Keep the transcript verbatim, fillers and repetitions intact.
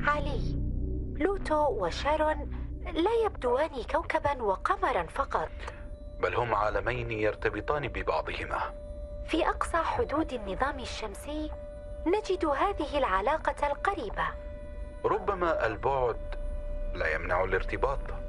علي، بلوتو وشارون لا يبدوان كوكبا وقمرا فقط، بل هم عالمين يرتبطان ببعضهما. في أقصى حدود النظام الشمسي نجد هذه العلاقة القريبة. ربما البعد لا يمنع الارتباط.